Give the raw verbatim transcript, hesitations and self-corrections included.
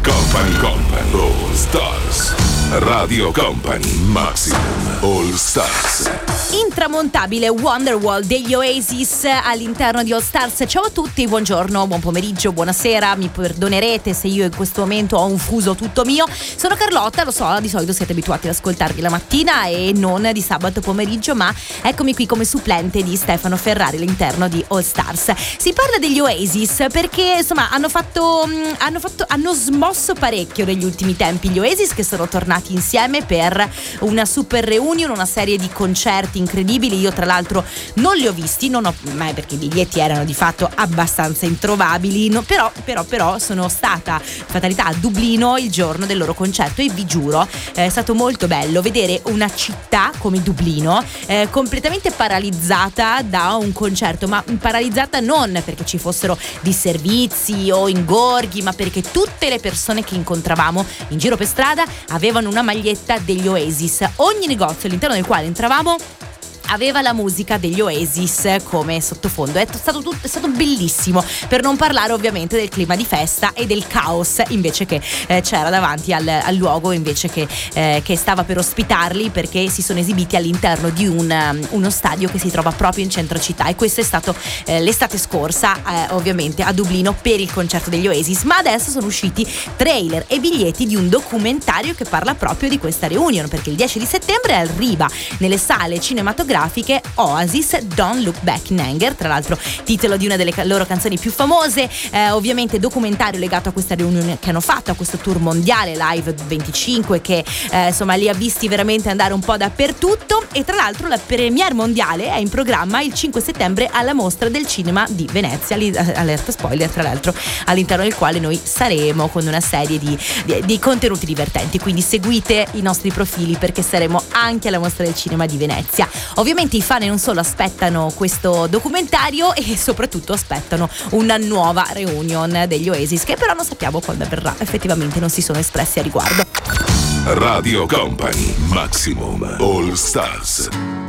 Company Company All Stars. Radio Company Maximum All Stars. Intramontabile Wonderwall degli Oasis all'interno di All Stars. Ciao a tutti, buongiorno, buon pomeriggio, buonasera. Mi perdonerete se io in questo momento ho un fuso tutto mio. Sono Carlotta, lo so, di solito siete abituati ad ascoltarmi la mattina e non di sabato pomeriggio, ma eccomi qui come supplente di Stefano Ferrari all'interno di All Stars. Si parla degli Oasis perché insomma hanno fatto hanno fatto hanno smosso parecchio negli ultimi tempi gli Oasis, che sono tornati insieme per una super reunion, una serie di concerti incredibili. Io tra l'altro non li ho visti, non ho mai, perché i biglietti erano di fatto abbastanza introvabili, no, però, però però sono stata fatalità a Dublino il giorno del loro concerto e vi giuro è stato molto bello vedere una città come Dublino eh, completamente paralizzata da un concerto, ma paralizzata non perché ci fossero disservizi o ingorghi, ma perché tutte le persone che incontravamo in giro per strada avevano una maglietta degli Oasis. Ogni negozio all'interno del quale entravamo aveva la musica degli Oasis come sottofondo. È stato, tutto, è stato bellissimo, per non parlare ovviamente del clima di festa e del caos invece che eh, c'era davanti al, al luogo invece che, eh, che stava per ospitarli, perché si sono esibiti all'interno di un, um, uno stadio che si trova proprio in centro città, e questo è stato eh, l'estate scorsa eh, ovviamente a Dublino per il concerto degli Oasis. Ma adesso sono usciti trailer e biglietti di un documentario che parla proprio di questa reunion, perché il dieci di settembre arriva nelle sale cinematografiche Oasis Don't Look Back in Anger, tra l'altro titolo di una delle loro canzoni più famose, eh, ovviamente documentario legato a questa riunione che hanno fatto, a questo tour mondiale Live venticinque che eh, insomma li ha visti veramente andare un po' dappertutto. E tra l'altro la premiere mondiale è in programma il cinque settembre alla Mostra del Cinema di Venezia, allerta spoiler tra l'altro, all'interno del quale noi saremo con una serie di, di, di contenuti divertenti, quindi seguite i nostri profili perché saremo anche alla Mostra del Cinema di Venezia. Ovviamente i fan non solo aspettano questo documentario, e soprattutto aspettano una nuova reunion degli Oasis, che però non sappiamo quando avverrà, effettivamente non si sono espressi a riguardo. Radio Company Maximum All Stars.